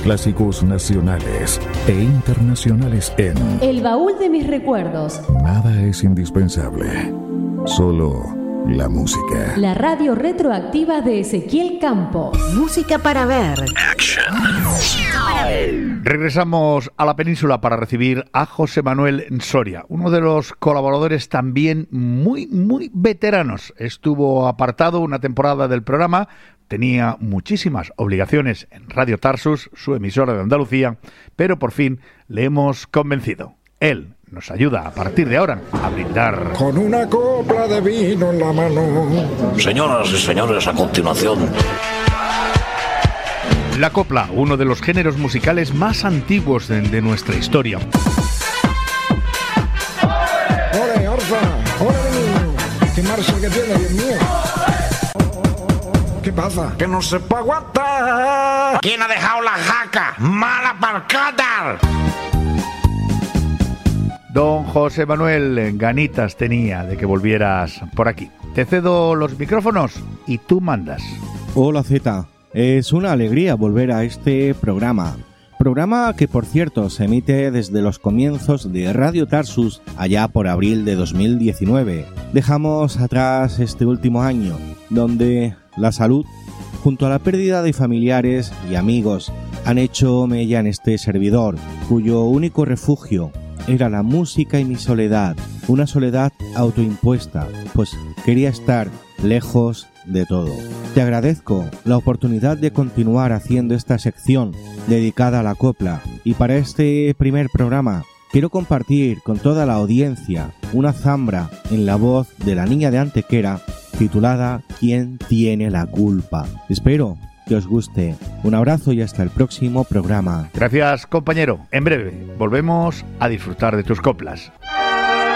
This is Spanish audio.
clásicos nacionales e internacionales en El baúl de mis recuerdos. Nada es indispensable, solo la música. La radio retroactiva de Ezequiel Campo. Música para ver. Regresamos a la península para recibir a José Manuel Soria, uno de los colaboradores también muy veteranos. Estuvo apartado una temporada del programa, tenía muchísimas obligaciones en Radio Tarsus, su emisora de Andalucía, pero por fin le hemos convencido. Él nos ayuda a partir de ahora a brindar con una copla de vino en la mano. Señoras y señores, a continuación, la copla, uno de los géneros musicales más antiguos de nuestra historia. ¡Ole, Orfa! ¡Ole! ¡Qué marcha que tiene, Dios mío! ¿Qué pasa? Que no se puede aguantar. ¿quién ha dejado la jaca? ¡Mala parcata! Don José Manuel, ganitas tenía de que volvieras por aquí. Te cedo los micrófonos y tú mandas. Hola Z, es una alegría volver a este programa. Programa que, por cierto, se emite desde los comienzos de Radio Tarsus, allá por abril de 2019. Dejamos atrás este último año, donde la salud, junto a la pérdida de familiares y amigos, han hecho mella en este servidor, cuyo único refugio era la música y mi soledad, una soledad autoimpuesta, pues quería estar lejos de todo. Te agradezco la oportunidad de continuar haciendo esta sección dedicada a la copla, y para este primer programa quiero compartir con toda la audiencia una zambra en la voz de la niña de Antequera titulada ¿Quién tiene la culpa? Espero que os guste. Un abrazo y hasta el próximo programa. Gracias, compañero. En breve volvemos a disfrutar de tus coplas.